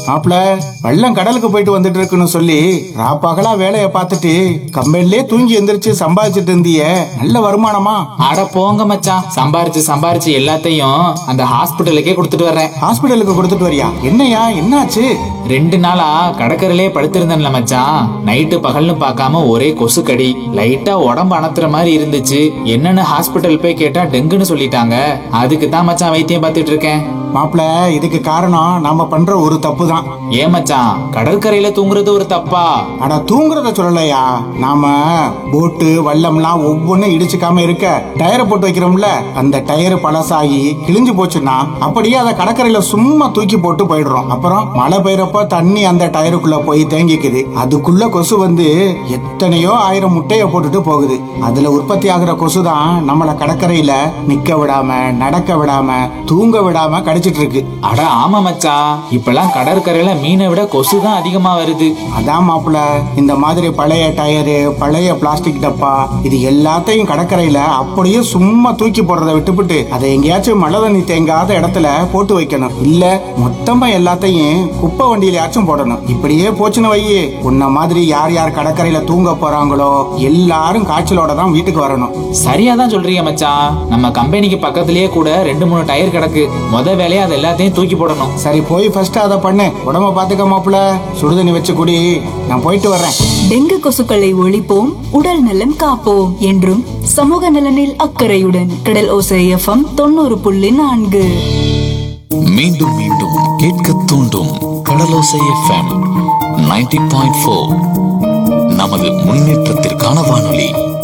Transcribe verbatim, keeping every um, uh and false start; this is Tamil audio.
மாப்பிள வெள்ளம் கடலுக்கு போயிட்டு வந்துட்டு இருக்குன்னு சொல்லி ராப்பகலா வேலையை பார்த்துட்டு கம்பெனிலே தூங்கி எந்திரிச்சு சம்பாதிச்சிட்டு இருந்தியே, நல்ல வருமானமா? அட போங்க மச்சான், சம்பாரிச்சு சம்பாரிச்சு எல்லாத்தையும் அந்த ஹாஸ்பிட்டலுக்கே கொடுத்துட்டு வர்றேன். ஹாஸ்பிட்டலுக்கு கொடுத்துட்டு வரியா? என்னையா என்னாச்சு? ரெண்டு நாளா கடற்கரையிலே படுத்திருந்தேன்ல மச்சான். நைட்டு பகல்னு பார்க்காம ஒரே கொசுக்கடி, லைட்டா உடம்பு அணத்துற மாதிரி இருந்துச்சு. என்னன்னு ஹாஸ்பிட்டல் போய் கேட்டா டெங்குன்னு சொல்லிட்டாங்க. அதுக்கு தான் மச்சான் வைத்தியம் பார்த்துட்டு இருக்கேன். மாப்பிள இதுக்கு காரணம் நாம பண்ற ஒரு தப்பு தான். ஏன் மச்சான், கடற்கரையில தூங்குறது ஒரு தப்பா? ஆனா தூங்குறத சொல்லலையா, நாம போட்டு வல்லம்லாம் ஒவ்வொன்னும் இடிச்சுக்காம இருக்க டயரை போட்டு வைக்கிறோம்ல, அந்த டயர் பழசாகி கிழிஞ்சு போச்சுன்னா அப்படியே அதை கடற்கரையில சும்மா தூக்கி போட்டு போயிடுறோம். அப்புறம் மழை பெய்யறப்ப தண்ணி அந்த டயருக்குள்ள போய் தேங்கிக்குது. அதுக்குள்ள கொசு வந்து எத்தனையோ ஆயிரம் முட்டைய போட்டுட்டு போகுது. அதுல உற்பத்தி ஆகுற கொசு தான் நம்மள கடற்கரையில நிக்க விடாம, நடக்க விடாம, தூங்க விடாம கடிச்சிட்டு இருக்கு. அட ஆமா மச்சான், இப்பெல்லாம் கடற்கரையில மீனை விட கொசு தான் அதிகமா வருது. அதான் மாப்பிள, இந்த மாதிரி பழைய டயரு, பழைய பிளாஸ்டிக் டப்பா, இது எல்லாத்தையும் கடற்கரையில அப்படியே சும்மா தூக்கி போடுறத விட்டுப்புட்டு அதை எங்கேயாச்சும் மழை தண்ணி தேங்காத இடத்துல போட்டு வைக்கணும். இல்ல மொத்தமா எல்லாத்தையும் குப்பை வண்டியிலயாச்சும் போடணும். இப்படியே போச்சுன்னு வையே, உன்ன மாதிரி யார் யார் கடற்கரையில தூங்க போறாங்களோ எல்லாரும் காய்ச்சலோட தான் வீட்டுக்கு வரணும். சரியாதான் சொல்றீங்க மச்சான். நம்ம கம்பெனிக்கு பக்கத்திலேயே கூட ரெண்டு மூணு டயர் கிடக்கு. முத வேலையா அது எல்லாத்தையும் தூக்கி போடணும். சரி போய் ஃபர்ஸ்ட் அதை பண்ணு. உடம்ப பாத்துக்க மாப்பிள, சுடுதண்ணி வச்சு குடி. நான் போயிட்டு வர்றேன். டெங்கு கொசுக்களை ஒழிப்போம், உடல் நலம் காப்போம் என்றும் சமூக நலனில் அக்கறையுடன் கடல் ஓசை எஃப்எம் தொண்ணூறு புள்ளி நான்கு. மீண்டும் மீண்டும் கேட்க தூண்டும் கடலோசை எஃப்எம் நைன்டி பாயிண்ட் ஃபோர். நமது முன்னேற்றத்திற்கான வானொலி.